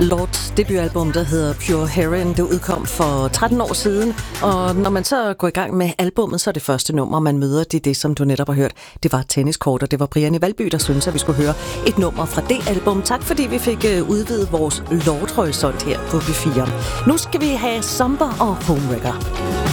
Lords debutalbum, der hedder Pure Heroin. Det udkom for 13 år siden, og når man så går i gang med albummet, så er det første nummer, man møder, det som du netop har hørt. Det var Tenniskort, og det var Brian i Valby, der synes, at vi skulle høre et nummer fra det album. Tak fordi vi fik udvidet vores Lord-horisont her på B4. Nu skal vi have Somber og Homewrecker.